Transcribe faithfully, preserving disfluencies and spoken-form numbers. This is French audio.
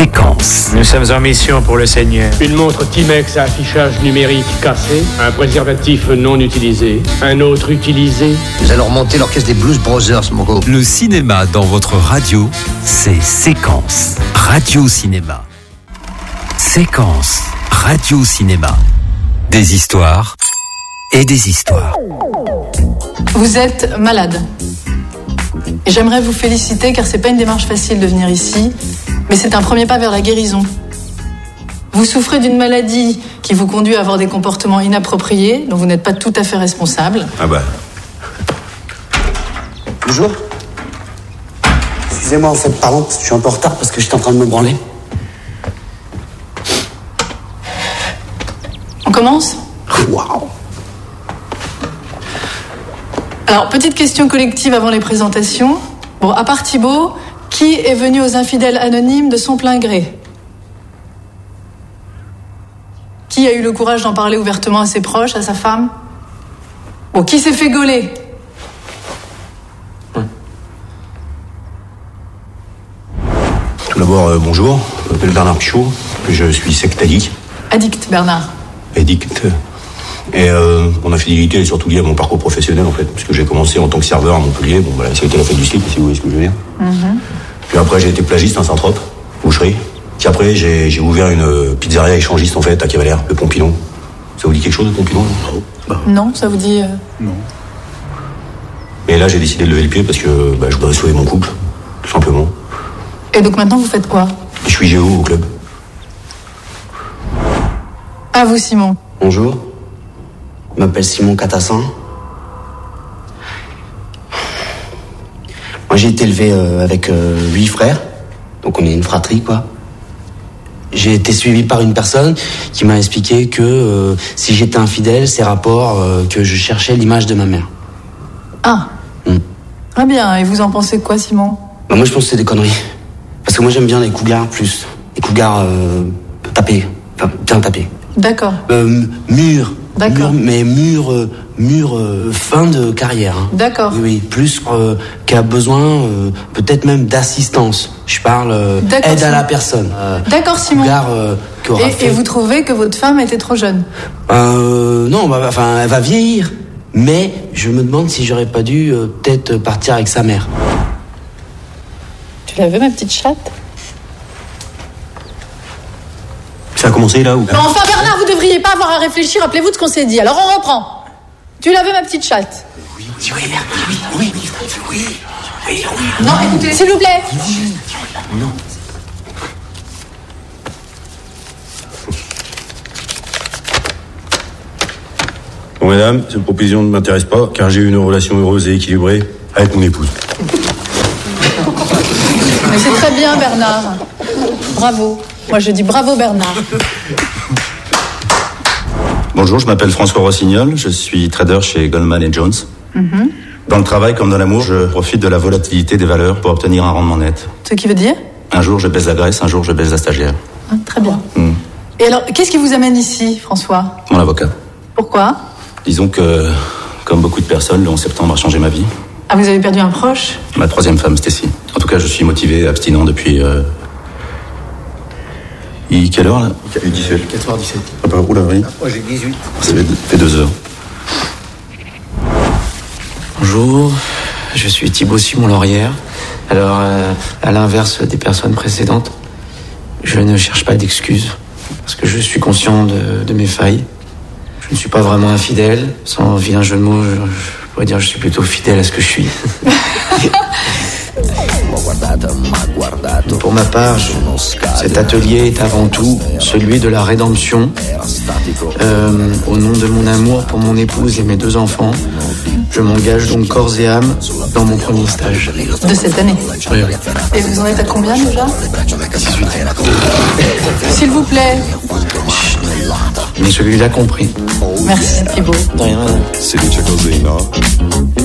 Séquence. Nous sommes en mission pour le Seigneur. Une montre Timex à affichage numérique cassé, un préservatif non utilisé, un autre utilisé. Nous allons remonter l'orchestre des Blues Brothers, mon gars. Le cinéma dans votre radio, c'est Séquence. Radio-cinéma. Séquence. Radio-cinéma. Des histoires et des histoires. Vous êtes malade. Et j'aimerais vous féliciter car c'est pas une démarche facile de venir ici, mais c'est un premier pas vers la guérison. Vous souffrez d'une maladie qui vous conduit à avoir des comportements inappropriés, dont vous n'êtes pas tout à fait responsable. Ah bah. Bonjour. Excusez-moi en fait, pardon, je suis un peu en retard parce que j'étais en train de me branler. On commence ? Waouh. Alors, petite question collective avant les présentations. Bon, à part Thibaut, qui est venu aux infidèles anonymes de son plein gré ? Qui a eu le courage d'en parler ouvertement à ses proches, à sa femme ? Bon, qui s'est fait gauler ? Tout d'abord, euh, bonjour. Je m'appelle Bernard Pichot. Je suis sectalique. Addict, Bernard. Addict. Et euh, mon infidélité est surtout liée à mon parcours professionnel, en fait, puisque j'ai commencé en tant que serveur à Montpellier. Bon, voilà, ça a été la fête du slip, si vous voyez ce que je veux dire. Mm-hmm. Puis après, j'ai été plagiste à Saint-Trope, boucherie. Puis après, j'ai, j'ai ouvert une pizzeria échangiste, en fait, à Cavalère, le Pompilon. Ça vous dit quelque chose, le Pompilon ? Non. Bah. Non, ça vous dit... Euh... Non. Et là, j'ai décidé de lever le pied parce que bah, je voudrais sauver mon couple, tout simplement. Et donc maintenant, vous faites quoi ? Je suis géo au club. À vous, Simon. Bonjour. Je m'appelle Simon Catassin. Moi, j'ai été élevé euh, avec euh, huit frères. Donc, on est une fratrie, quoi. J'ai été suivi par une personne qui m'a expliqué que euh, si j'étais infidèle, c'est rapport euh, que je cherchais l'image de ma mère. Ah. Mm. Très bien. Et vous en pensez quoi, Simon ? Bah, moi, je pense que c'est des conneries. Parce que moi, j'aime bien les cougars plus. Les cougars euh, tapés. Enfin, bien tapés. D'accord. Euh, mûrs. D'accord. Mûr, mais mûr, euh, mûr euh, fin de carrière. Hein. D'accord. Oui, oui, plus euh, qui a besoin euh, peut-être même d'assistance. Je parle euh, aide Simon. À la personne. Euh, D'accord, Simon. Regard, euh, et, fait... et vous trouvez que votre femme était trop jeune ? euh, Non, bah, enfin, elle va vieillir. Mais je me demande si j'aurais pas dû euh, peut-être partir avec sa mère. Tu la veux, ma petite chatte ? Ça a commencé là ou... Mais enfin, Bernard, vous devriez pas avoir à réfléchir. Rappelez-vous de ce qu'on s'est dit. Alors, on reprend. Tu la veux, ma petite chatte ? Oui, oui, oui, oui, oui, oui, oui, oui, oui. Non, écoutez, s'il vous plaît. Non. Bon, mesdames, cette proposition ne m'intéresse pas, car j'ai eu une relation heureuse et équilibrée avec mon épouse. Mais c'est très bien, Bernard. Bravo. Moi, je dis bravo, Bernard. Bonjour, je m'appelle François Rossignol, je suis trader chez Goldman and Jones. Mm-hmm. Dans le travail comme dans l'amour, je profite de la volatilité des valeurs pour obtenir un rendement net. Ce qui veut dire ? Un jour, je baisse la graisse, un jour, je baisse la stagiaire. Ah, très bien. Mm. Et alors, qu'est-ce qui vous amène ici, François ? Mon avocat. Pourquoi ? Disons que, comme beaucoup de personnes, le onze septembre a changé ma vie. Ah, vous avez perdu un proche ? Ma troisième femme, Stécie. En tout cas, je suis motivé, abstinent depuis... Euh... Il quelle heure, là ? Il est dix-sept. quatre heures dix-sept. Ah bah, oula, oui. Moi, j'ai dix-huit. Ça fait, fait deux heures. Bonjour, je suis Thibaut Simon Laurière. Alors, euh, à l'inverse des personnes précédentes, je ne cherche pas d'excuses. Parce que je suis conscient de, de mes failles. Je ne suis pas vraiment infidèle. Sans vilain jeu de mots, je, je pourrais dire que je suis plutôt fidèle à ce que je suis. Pour ma part, je, cet atelier est avant tout celui de la rédemption. Euh, au nom de mon amour pour mon épouse et mes deux enfants, je m'engage donc corps et âme dans mon premier stage. De cette année ? Oui, oui. Et vous en êtes à combien déjà ? dix-huit. S'il vous plaît. Mais celui-là compris. Merci Thibaut. De rien, madame.